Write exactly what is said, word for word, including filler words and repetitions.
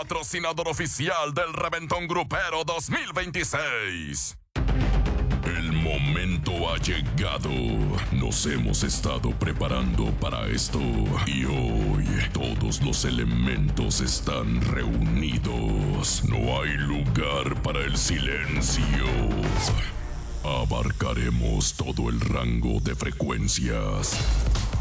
patrocinador oficial del Reventón Grupero dos mil veintiséis. El momento ha llegado. Nos hemos estado preparando para esto. Y hoy todos los elementos están reunidos. No hay lugar para el silencio. Abarcaremos todo el rango de frecuencias.